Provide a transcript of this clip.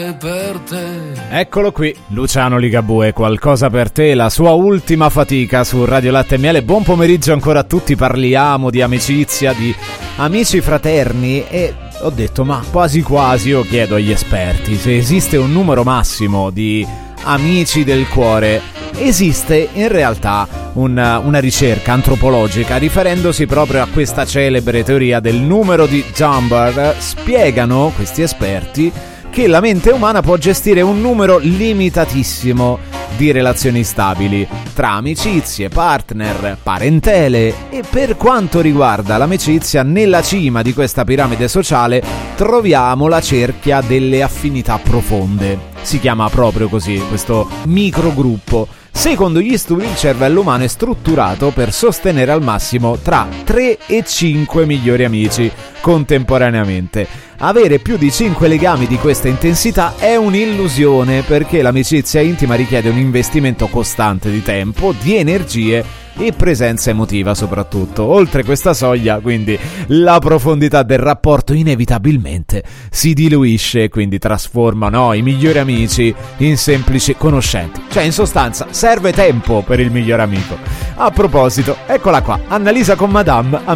Per te. Eccolo qui, Luciano Ligabue, Qualcosa per te, la sua ultima fatica su Radio Latte e Miele. Buon pomeriggio ancora a tutti, parliamo di amicizia, di amici fraterni e ho detto ma quasi quasi io chiedo agli esperti se esiste un numero massimo di amici del cuore. Esiste in realtà una ricerca antropologica riferendosi proprio a questa celebre teoria del numero di Dunbar. Spiegano questi esperti che la mente umana può gestire un numero limitatissimo di relazioni stabili tra amicizie, partner, parentele e per quanto riguarda l'amicizia, nella cima di questa piramide sociale troviamo la cerchia delle affinità profonde. Si chiama proprio così questo microgruppo. Secondo gli studi il cervello umano è strutturato per sostenere al massimo tra 3 e 5 migliori amici contemporaneamente. Avere più di 5 legami di questa intensità è un'illusione perché l'amicizia intima richiede un investimento costante di tempo, di energie e presenza emotiva soprattutto. Oltre questa soglia, quindi, la profondità del rapporto inevitabilmente si diluisce e quindi trasforma i migliori amici in semplici conoscenti. Cioè, in sostanza, serve tempo per il miglior amico. A proposito, eccola qua, Annalisa con Madame.